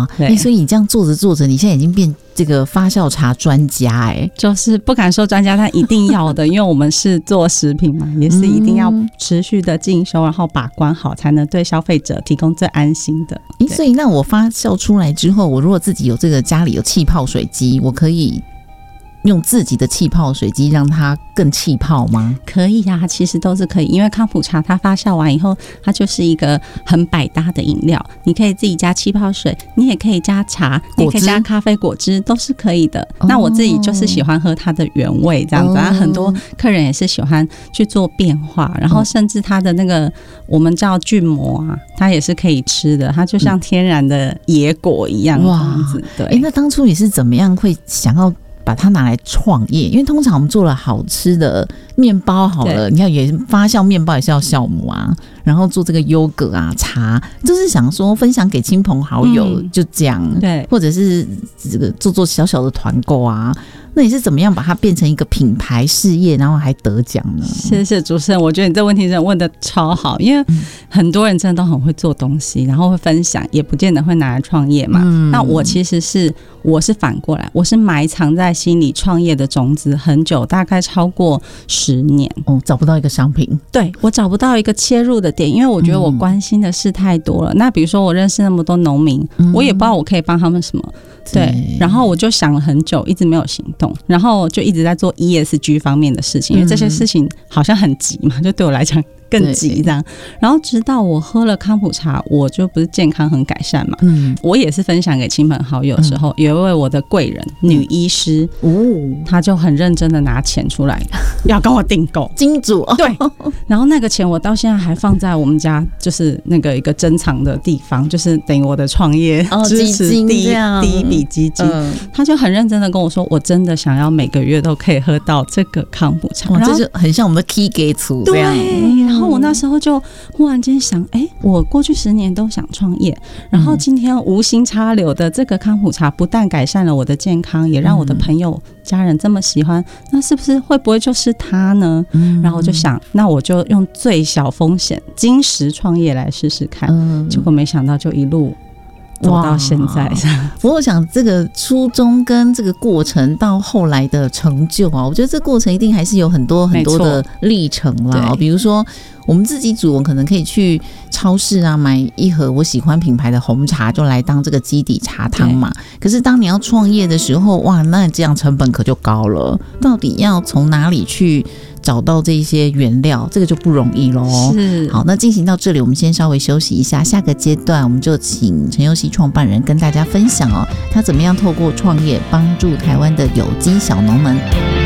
所以你这样做着做着，你现在已经变这个发酵茶专家就是不敢说专家，但一定要的，因为我们是做食品嘛，也是一定要持续的进修，然后把关好，才能对消费者提供最安心的。 所以那我发酵出来之后，我如果自己有这个家里有气泡水机，我可以用自己的气泡水机让它更气泡吗？ 可以啊，其实都是可以，因为康普茶它发酵完以后，它就是一个很百搭的饮料，你可以自己加气泡水，你也可以加茶，你也可以加咖啡果汁，都是可以的。那我自己就是喜欢喝它的原味这样子，很多客人也是喜欢去做变化，然后甚至它的那个我们叫菌膜啊，它也是可以吃的，它就像天然的野果一样这样子。对， 那当初你是怎么样会想要把它拿来创业？因为通常我们做了好吃的面包好了，你看也发酵面包也是要酵母啊，然后做这个优格啊茶，就是想说分享给亲朋好友，就这样。 对， 或者是这个做小小的团购啊。那你是怎么样把它变成一个品牌事业，然后还得奖呢？ 谢谢主持人，我觉得你这问题真的问得超好，因为很多人真的都很会做东西，然后会分享，也不见得会拿来创业嘛。那我其实我是反过来，我是埋藏在心里创业的种子很久，大概超过10年。 找不到一个商品， 对，我找不到一个切入的点，因为我觉得我关心的事太多了。那比如说我认识那么多农民，我也不知道我可以帮他们什么。对，然后我就想了很久，一直没有行动，然后就一直在做 ESG 方面的事情，因为这些事情好像很急嘛，就对我来讲更急这样。然后直到我喝了康普茶，我就不是健康很改善嘛。我也是分享给亲朋好友的时候，有一位我的贵人女医师，她就很认真的拿钱出来要跟我订购金主。 对，然后那个钱我到现在还放在我们家，就是那个一个珍藏的地方，就是等于我的创业支持第一笔基金。她就很认真的跟我说，我真的想要每个月都可以喝到这个康普茶。 这就很像我们的 key 给出这样。 对，然后我那时候就忽然间想，我过去10年都想创业，然后今天无心插柳的这个康普茶不但改善了我的健康，也让我的朋友家人这么喜欢，那是不是会不会就是它呢？然后我就想，那我就用最小风险精实创业来试试看。结果没想到就一路走到现在。 不过我想这个初衷跟这个过程到后来的成就啊，我觉得这过程一定还是有很多很多的历程啦。比如说我们自己煮，我可能可以去超市啊买一盒我喜欢品牌的红茶，就来当这个基底茶汤嘛。可是当你要创业的时候，哇，那这样成本可就高了。到底要从哪里去找到这些原料，这个就不容易咯。 是。 好，那进行到这里，我们先稍微休息一下，下个阶段我们就请陈佑熙创办人跟大家分享他怎么样透过创业帮助台湾的有机小农们。